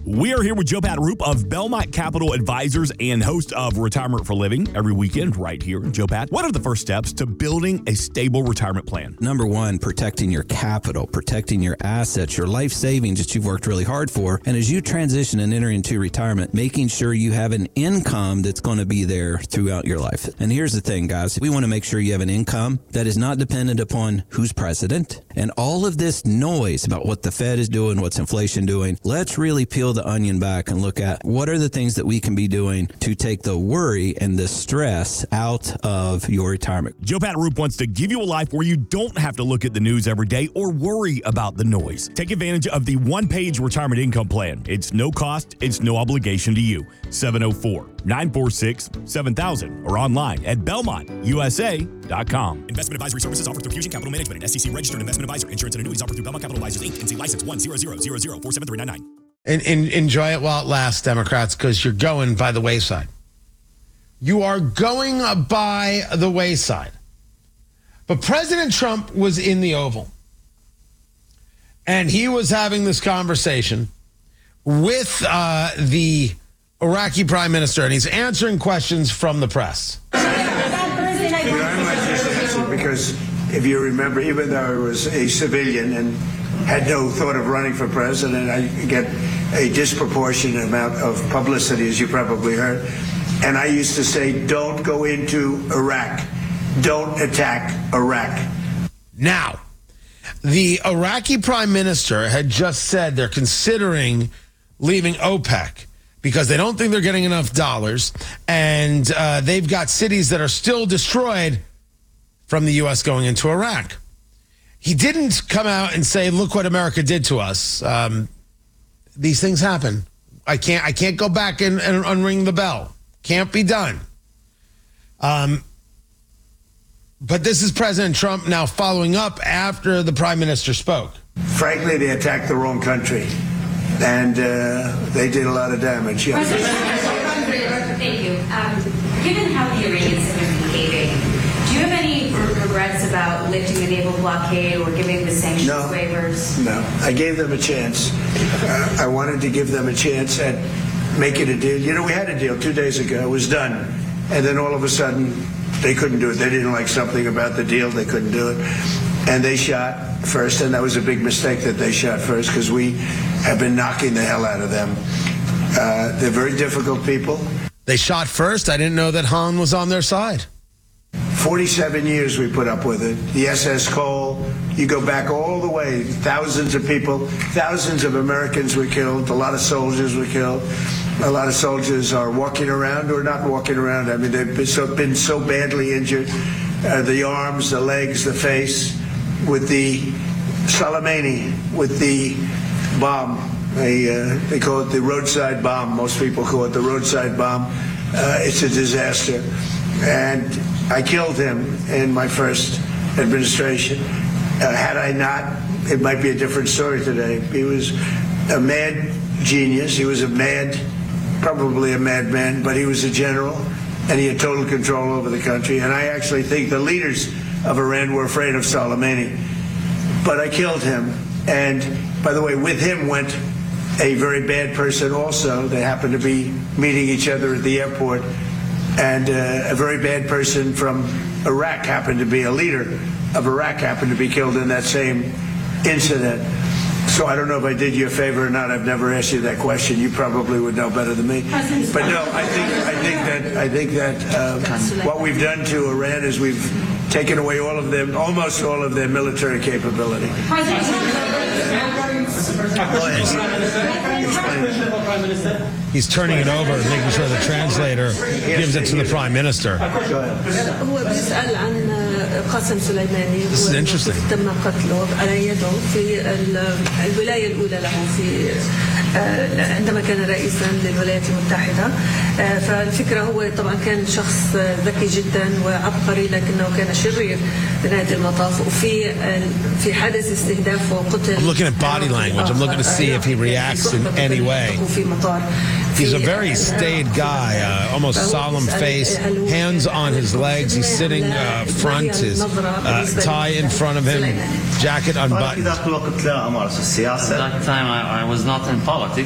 We are here with Joe Pat Roop of Belmont Capital Advisors and host of Retirement for Living every weekend right here. Joe Pat, what are the first steps to building a stable retirement plan? Number one, protecting your capital, protecting your assets, your life savings that you've worked really hard for. And as you transition and enter into retirement, making sure you have an income that's going to be there throughout your life. And here's the thing, guys. We want to make sure you have an income that is not dependent upon who's president and all of this noise about what the Fed is doing, what's inflation doing. Let's really peel the onion back and look at what are the things that we can be doing to take the worry and the stress out of your retirement. Joe Pat Roop wants to give you a life where you don't have to look at the news every day or worry about the noise. Take advantage of the one-page retirement income plan. It's no cost, it's no obligation to you. 704-946-7000 or online at belmontusa.com. Investment advisory services offered through Fusion Capital Management, an SEC registered investment advisor. Insurance and annuities offered through Belmont Capital Advisors, Inc., NC license 100004739. And enjoy it while it lasts, Democrats, because you're going by the wayside. You are going by the wayside. But President Trump was in the Oval, and he was having this conversation with the Iraqi prime minister, and he's answering questions from the press. Because if you remember, even though I was a civilian and had no thought of running for president, I get a disproportionate amount of publicity, as you probably heard. And I used to say, don't go into Iraq. Don't attack Iraq. Now, the Iraqi prime minister had just said they're considering leaving OPEC because they don't think they're getting enough dollars, and they've got cities that are still destroyed from the U.S. going into Iraq. He didn't come out and say, look what America did to us. These things happen. I can't go back and unring the bell. Can't be done. But this is President Trump now following up after the prime minister spoke. Frankly, they attacked the wrong country, and they did a lot of damage. Yeah. Thank you. Given how the Iranians have been behaving, do you have any regrets about lifting the naval blockade or giving the sanctions waivers? No, I gave them a chance. I wanted to give them a chance at making a deal. You know, we had a deal 2 days ago. It was done. And then all of a sudden, they couldn't do it. They didn't like something about the deal. They couldn't do it. And they shot first. And that was a big mistake that they shot first, because we have been knocking the hell out of them. They're very difficult people. They shot first? I didn't know that Han was on their side. 47 years we put up with it. The SS Cole, you go back all the way, thousands of people, thousands of Americans were killed, a lot of soldiers were killed. A lot of soldiers are walking around or not walking around. I mean, they've been so badly injured. The arms, the legs, the face, with the Soleimani, with the bomb. They call it the roadside bomb. Most people call it the roadside bomb. It's a disaster. And I killed him in my first administration. Had I not, it might be a different story today. He was a mad genius. He was probably a madman, but he was a general, and he had total control over the country. And I actually think the leaders of Iran were afraid of Soleimani. But I killed him. And by the way, with him went a very bad person also. They happened to be meeting each other at the airport. And a very bad person from Iraq happened to be a leader of Iraq, happened to be killed in that same incident. So I don't know if I did you a favor or not. I've never asked you that question. You probably would know better than me. But no, I think that what we've done to Iran is we've taken away almost all of their military capability. He's turning it over and making sure the translator gives it to the prime minister. This is interesting. تم قتله على يده في الولاية الأولى له في عندما كان رئيسا للولايات المتحدة. فالفكرة هو طبعا كان شخص ذكي جدا وعبقري، لكنه كان شرير بنهاية المطاف. وفي حدث استهداف وقتل. I'm looking at body language. I'm looking to see if he reacts in any way. He's a very staid guy, almost solemn face, hands on his legs. He's sitting front, his tie in front of him, jacket unbuttoned. At that time, I was not in politics.